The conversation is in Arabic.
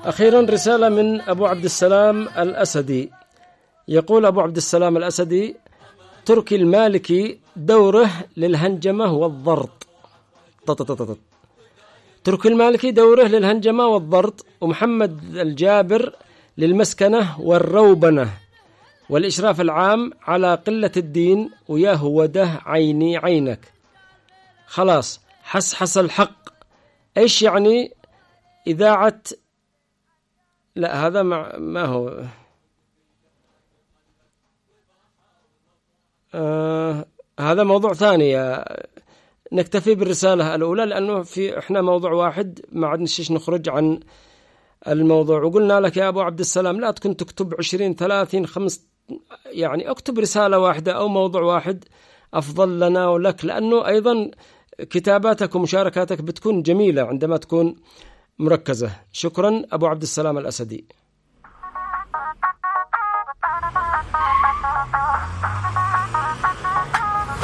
أخيرا رسالة من أبو عبد السلام الأسدي. يقول أبو عبد السلام الأسدي: تركي المالكي دوره للهنجمة والضرط. تركي المالكي دوره للهنجمة والضرط، ومحمد الجابر للمسكنة والروبنة والإشراف العام على قلة الدين، ويا هوده عيني عينك. خلاص حس الحق. إيش يعني إذاعة؟ لا هذا ما هو هذا موضوع ثاني. نكتفي بالرسالة الأولى لأنه إحنا موضوع واحد، ما عاد نشيش نخرج عن الموضوع. وقلنا لك يا أبو عبد السلام لا تكون تكتب 20 30 5، يعني اكتب رسالة واحدة أو موضوع واحد أفضل لنا ولك، لأنه أيضا كتاباتك ومشاركاتك بتكون جميلة عندما تكون مركزة. شكرا أبو عبد السلام الأسدي.